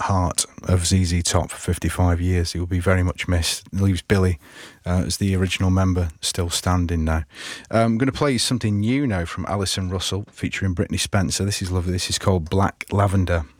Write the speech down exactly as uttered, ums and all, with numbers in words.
heart of Z Z Top for fifty-five years. He will be very much missed. It leaves Billy uh, as the original member still standing now. Um, I'm going to play you something new now from Alison Russell featuring Brittany Spencer. This is lovely. This is called Black Lavender.